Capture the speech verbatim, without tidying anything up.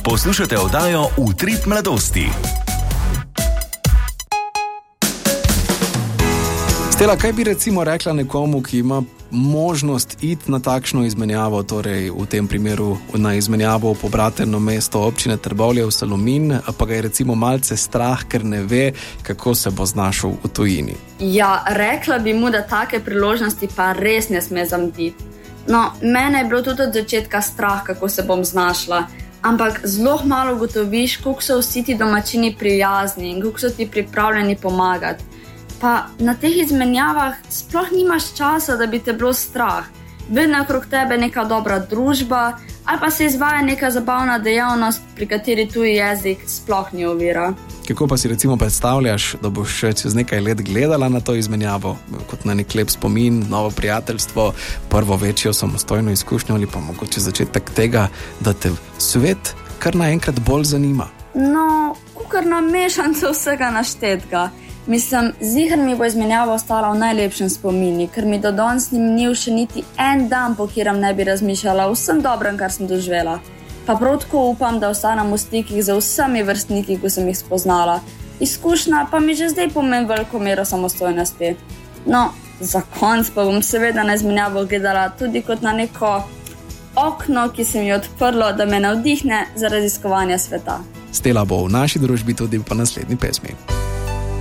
Poslušate oddajo Utrip mladosti. Stela, kaj bi recimo rekla nekomu, ki ima možnost iti na takšno izmenjavo, torej v tem primeru na izmenjavo v pobrateno mesto občine Trbovlje v Salumin, pa ga je recimo malce strah, ker ne ve, kako se bo znašel v tujini? Ja, rekla bi mu, da take priložnosti pa res ne sme zamuditi. No, mene je bilo tudi od začetka strah, kako se bom znašla, ampak zelo malo ugotoviš, koliko so vsi ti domačini prijazni in koliko so ti pripravljeni pomagati. Pa na teh izmenjavah sploh nimaš časa, da bi te bilo strah. Vedno okrog tebe neka dobra družba ali pa se izvaja neka zabavna dejavnost, pri kateri tuji jezik sploh ni ovira. Kako pa si recimo predstavljaš, da boš še čez nekaj let gledala na to izmenjavo, kot na nek lep spomin, novo prijateljstvo, prvo večjo samostojno izkušnjo ali pa mogoče začetek tega, da te svet kar naenkrat bolj zanima? No, kakor na mešancu vsega naštetega. Mislim, ziher mi bo izmenjava ostala v najlepšem spomini, ker mi do danes ni minil še niti en dan, po katerem ne bi razmišljala o vsem dobrem, kar sem doživela. Pa prav tako upam, da ostanem v stikih z vsemi vrstniki, ko sem jih spoznala. Izkušnja pa mi že zdaj pomeni veliko mero samostojnosti. No, za konc pa bom seveda na izmenjavo gledala tudi kot na neko okno, ki se mi je odprlo, da me navdihne za raziskovanje sveta. Stela bo v naši družbi tudi po naslednji pesmi.